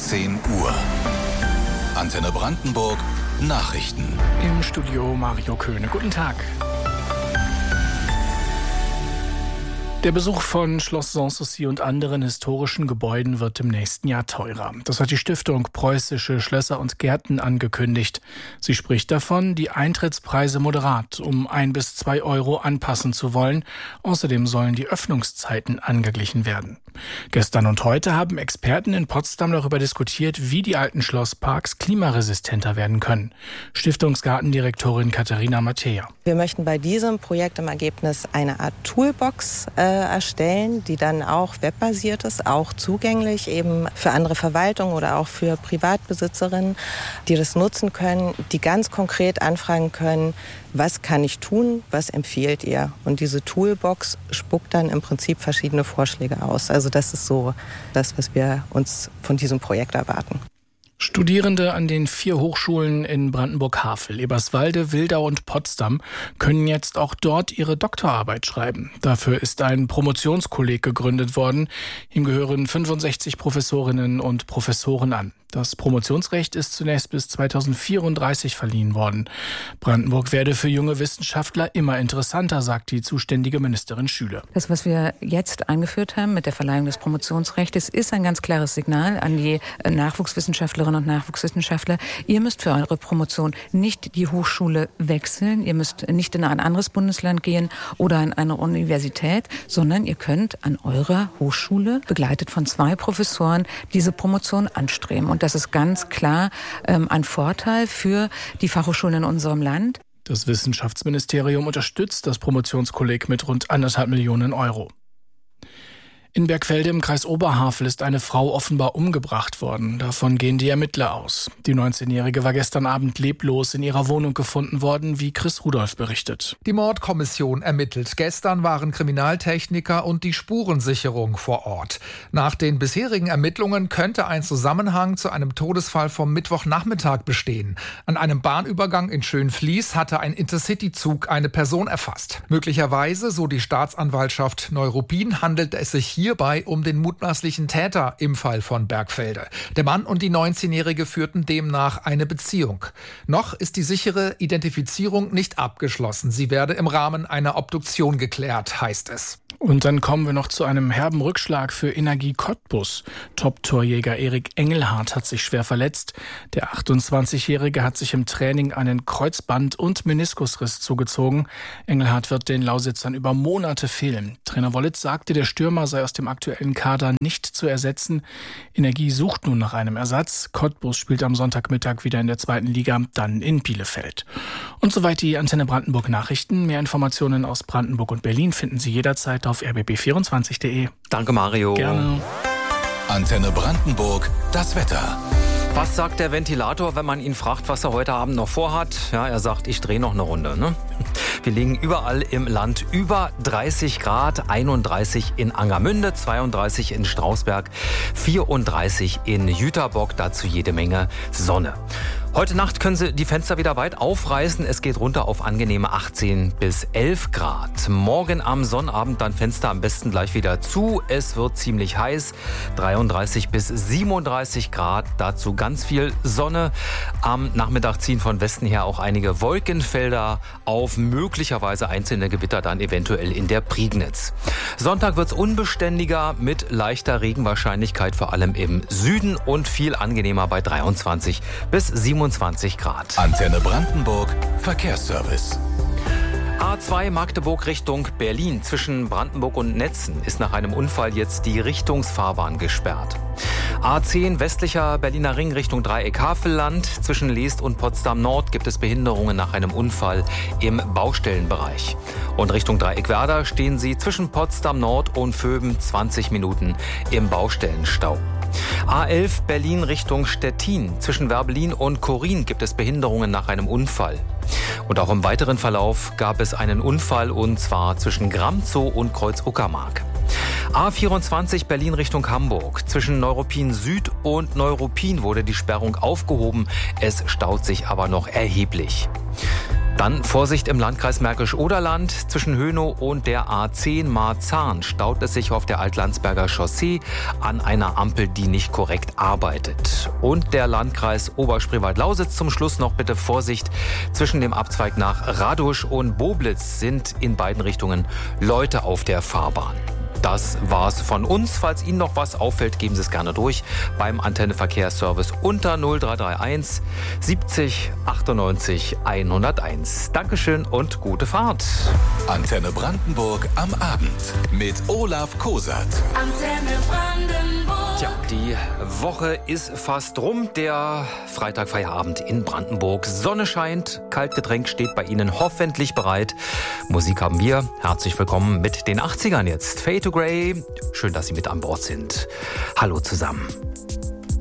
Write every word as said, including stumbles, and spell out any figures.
zehn Uhr. Antenne Brandenburg Nachrichten. Im Studio Mario Köhne. Guten Tag. Der Besuch von Schloss Sanssouci und anderen historischen Gebäuden wird im nächsten Jahr teurer. Das hat die Stiftung Preußische Schlösser und Gärten angekündigt. Sie spricht davon, die Eintrittspreise moderat um ein bis zwei Euro anpassen zu wollen. Außerdem sollen die Öffnungszeiten angeglichen werden. Gestern und heute haben Experten in Potsdam darüber diskutiert, wie die alten Schlossparks klimaresistenter werden können. Stiftungsgartendirektorin Katharina Mattea. Wir möchten bei diesem Projekt im Ergebnis eine Art Toolbox äh, erstellen, die dann auch webbasiert ist, auch zugänglich eben für andere Verwaltungen oder auch für Privatbesitzerinnen, die das nutzen können, die ganz konkret anfragen können, was kann ich tun, was empfiehlt ihr? Und diese Toolbox spuckt dann im Prinzip verschiedene Vorschläge aus. Also das ist so das, was wir uns von diesem Projekt erwarten. Studierende an den vier Hochschulen in Brandenburg-Havel, Eberswalde, Wildau und Potsdam können jetzt auch dort ihre Doktorarbeit schreiben. Dafür ist ein Promotionskolleg gegründet worden. Ihm gehören fünfundsechzig Professorinnen und Professoren an. Das Promotionsrecht ist zunächst bis zweitausendvierunddreißig verliehen worden. Brandenburg werde für junge Wissenschaftler immer interessanter, sagt die zuständige Ministerin Schüle. Das, was wir jetzt eingeführt haben mit der Verleihung des Promotionsrechts, ist ein ganz klares Signal an die Nachwuchswissenschaftlerinnen und Nachwuchswissenschaftler. Ihr müsst für eure Promotion nicht die Hochschule wechseln, ihr müsst nicht in ein anderes Bundesland gehen oder an eine Universität, sondern ihr könnt an eurer Hochschule, begleitet von zwei Professoren, diese Promotion anstreben. Und das ist ganz klar ähm, ein Vorteil für die Fachhochschulen in unserem Land. Das Wissenschaftsministerium unterstützt das Promotionskolleg mit rund anderthalb Millionen Euro. In Bergfelde im Kreis Oberhavel ist eine Frau offenbar umgebracht worden. Davon gehen die Ermittler aus. Die neunzehnjährige war gestern Abend leblos in ihrer Wohnung gefunden worden, wie Chris Rudolph berichtet. Die Mordkommission ermittelt. Gestern waren Kriminaltechniker und die Spurensicherung vor Ort. Nach den bisherigen Ermittlungen könnte ein Zusammenhang zu einem Todesfall vom Mittwochnachmittag bestehen. An einem Bahnübergang in Schönfließ hatte ein Intercity-Zug eine Person erfasst. Möglicherweise, so die Staatsanwaltschaft Neuruppin, handelt es sich hierbei um den mutmaßlichen Täter im Fall von Bergfelde. Der Mann und die neunzehnjährige führten demnach eine Beziehung. Noch ist die sichere Identifizierung nicht abgeschlossen. Sie werde im Rahmen einer Obduktion geklärt, heißt es. Und dann kommen wir noch zu einem herben Rückschlag für Energie Cottbus. Top-Torjäger Erik Engelhardt hat sich schwer verletzt. Der achtundzwanzigjährige hat sich im Training einen Kreuzband- und Meniskusriss zugezogen. Engelhardt wird den Lausitzern über Monate fehlen. Trainer Wollitz sagte, der Stürmer sei aus dem aktuellen Kader nicht zu ersetzen. Energie sucht nun nach einem Ersatz. Cottbus spielt am Sonntagmittag wieder in der zweiten Liga, dann in Bielefeld. Und soweit die Antenne Brandenburg Nachrichten. Mehr Informationen aus Brandenburg und Berlin finden Sie jederzeit auf r b b vierundzwanzig punkt de. Danke, Mario. Gerne. Antenne Brandenburg, das Wetter. Was sagt der Ventilator, wenn man ihn fragt, was er heute Abend noch vorhat? Ja, er sagt, ich drehe noch eine Runde. Ne? Wir liegen überall im Land über dreißig Grad, einunddreißig in Angermünde, zweiunddreißig in Strausberg, vierunddreißig in Jüterbock, dazu jede Menge Sonne. Heute Nacht können Sie die Fenster wieder weit aufreißen. Es geht runter auf angenehme achtzehn bis elf Grad. Morgen am Sonnabend dann Fenster am besten gleich wieder zu. Es wird ziemlich heiß. dreiunddreißig bis siebenunddreißig Grad. Dazu ganz viel Sonne. Am Nachmittag ziehen von Westen her auch einige Wolkenfelder auf. Möglicherweise einzelne Gewitter dann eventuell in der Prignitz. Sonntag wird es unbeständiger mit leichter Regenwahrscheinlichkeit, vor allem im Süden, und viel angenehmer bei dreiundzwanzig bis siebenundzwanzig Grad. Antenne Brandenburg Verkehrsservice. A zwei Magdeburg Richtung Berlin. Zwischen Brandenburg und Netzen ist nach einem Unfall jetzt die Richtungsfahrbahn gesperrt. A zehn westlicher Berliner Ring Richtung Dreieck Havelland. Zwischen Leest und Potsdam Nord gibt es Behinderungen nach einem Unfall im Baustellenbereich. Und Richtung Dreieck Werder stehen Sie zwischen Potsdam Nord und Vöben zwanzig Minuten im Baustellenstau. A elf Berlin Richtung Stettin. Zwischen Werbelin und Korin gibt es Behinderungen nach einem Unfall. Und auch im weiteren Verlauf gab es einen Unfall, und zwar zwischen Gramzow und Kreuz-Uckermark. A vierundzwanzig Berlin Richtung Hamburg. Zwischen Neuruppin Süd und Neuruppin wurde die Sperrung aufgehoben. Es staut sich aber noch erheblich. Dann Vorsicht im Landkreis Märkisch-Oderland. Zwischen Hönow und der A zehn Marzahn staut es sich auf der Altlandsberger Chaussee an einer Ampel, die nicht korrekt arbeitet. Und der Landkreis Oberspreewald-Lausitz zum Schluss noch bitte Vorsicht. Zwischen dem Abzweig nach Radusch und Boblitz sind in beiden Richtungen Leute auf der Fahrbahn. Das war's von uns. Falls Ihnen noch was auffällt, geben Sie es gerne durch beim Antenne Verkehrsservice unter null drei drei eins siebzig achtundneunzig hunderteins. Dankeschön und gute Fahrt. Antenne Brandenburg am Abend mit Olaf Kosat. Antenne Brandenburg. Tja, die Woche ist fast rum. Der Freitag-Feierabend in Brandenburg. Sonne scheint, Kaltgetränk steht bei Ihnen hoffentlich bereit. Musik haben wir. Herzlich willkommen mit den achtzigern jetzt. Fade to Grey. Schön, dass Sie mit an Bord sind. Hallo zusammen.